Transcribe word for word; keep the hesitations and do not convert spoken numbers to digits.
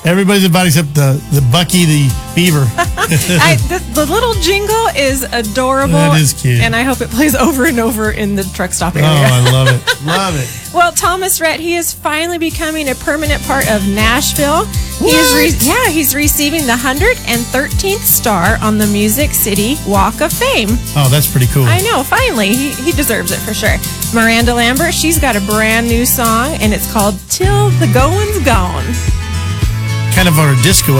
Everybody's about except the, the Bucky the Beaver. I, the, the little jingle is adorable. That is cute. And I hope it plays over and over in the truck stop area. Oh, I love it. Love it. Well, Thomas Rhett, he is finally becoming a permanent part of Nashville. He is re- yeah, he's receiving the one hundred thirteenth star on the Music City Walk of Fame. Oh, that's pretty cool. I know, finally. He, he deserves it for sure. Miranda Lambert, she's got a brand new song, and it's called Till the Goin's Gone. Kind of our disco